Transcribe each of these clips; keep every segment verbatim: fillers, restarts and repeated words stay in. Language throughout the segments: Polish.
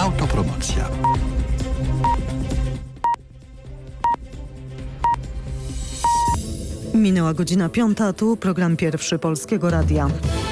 Autopromocja. Minęła godzina piąta, tu program Pierwszy Polskiego Radia.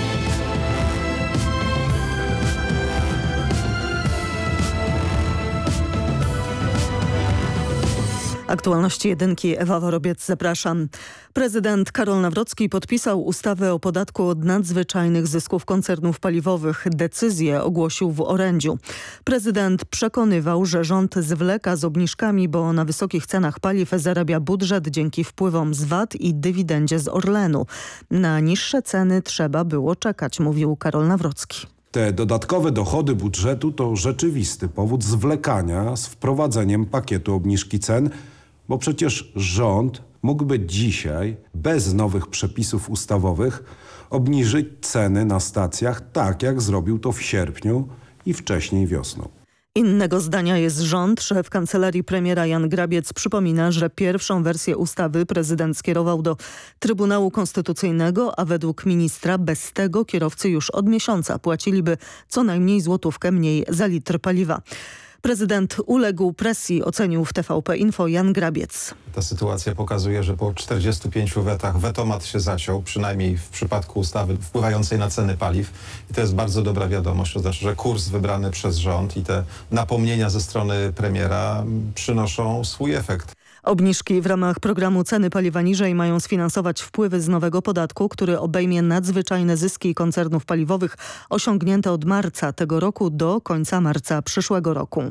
Aktualności jedynki, Ewa Worobiec, zapraszam. Prezydent Karol Nawrocki podpisał ustawę o podatku od nadzwyczajnych zysków koncernów paliwowych. Decyzję ogłosił w orędziu. Prezydent przekonywał, że rząd zwleka z obniżkami, bo na wysokich cenach paliw zarabia budżet dzięki wpływom z V A T i dywidendzie z Orlenu. Na niższe ceny trzeba było czekać, mówił Karol Nawrocki. Te dodatkowe dochody budżetu to rzeczywisty powód zwlekania z wprowadzeniem pakietu obniżki cen, bo przecież rząd mógłby dzisiaj bez nowych przepisów ustawowych obniżyć ceny na stacjach tak, jak zrobił to w sierpniu i wcześniej wiosną. Innego zdania jest rząd. Szef kancelarii premiera Jan Grabiec przypomina, że pierwszą wersję ustawy prezydent skierował do Trybunału Konstytucyjnego, a według ministra bez tego kierowcy już od miesiąca płaciliby co najmniej złotówkę mniej za litr paliwa. Prezydent uległ presji, ocenił w T V P Info Jan Grabiec. Ta sytuacja pokazuje, że po czterdziestu pięciu wetach wetomat się zaciął, przynajmniej w przypadku ustawy wpływającej na ceny paliw. I to jest bardzo dobra wiadomość, to znaczy, że kurs wybrany przez rząd i te napomnienia ze strony premiera przynoszą swój efekt. Obniżki w ramach programu Ceny paliwa niżej mają sfinansować wpływy z nowego podatku, który obejmie nadzwyczajne zyski koncernów paliwowych osiągnięte od marca tego roku do końca marca przyszłego roku.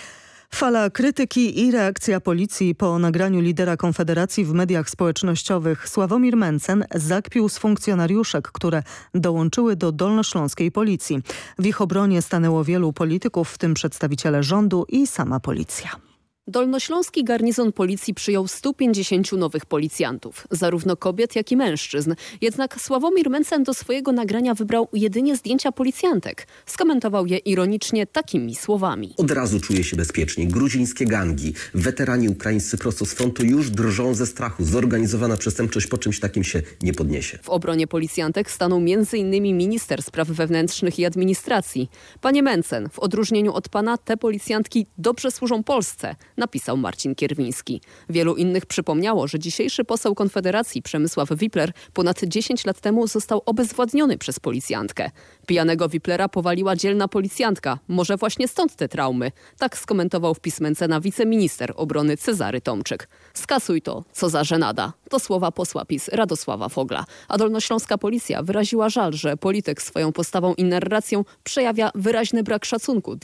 Fala krytyki i reakcja policji po nagraniu lidera Konfederacji w mediach społecznościowych. Sławomir Mencen zakpił z funkcjonariuszek, które dołączyły do dolnośląskiej policji. W ich obronie stanęło wielu polityków, w tym przedstawiciele rządu i sama policja. Dolnośląski garnizon policji przyjął stu pięćdziesięciu nowych policjantów, zarówno kobiet, jak i mężczyzn. Jednak Sławomir Mencen do swojego nagrania wybrał jedynie zdjęcia policjantek. Skomentował je ironicznie takimi słowami. Od razu czuję się bezpiecznie. Gruzińskie gangi, weterani ukraińscy prosto z frontu już drżą ze strachu. Zorganizowana przestępczość po czymś takim się nie podniesie. W obronie policjantek stanął między innymi minister spraw wewnętrznych i administracji. Panie Mencen, w odróżnieniu od pana te policjantki dobrze służą Polsce, napisał Marcin Kierwiński. Wielu innych przypomniało, że dzisiejszy poseł Konfederacji Przemysław Wipler ponad dziesięć lat temu został obezwładniony przez policjantkę. Pijanego Wiplera powaliła dzielna policjantka. Może właśnie stąd te traumy. Tak skomentował wpis Mencena wiceminister obrony Cezary Tomczyk. Skasuj to, co za żenada. To słowa posła PiS Radosława Fogla. A dolnośląska policja wyraziła żal, że polityk swoją postawą i narracją przejawia wyraźny brak szacunku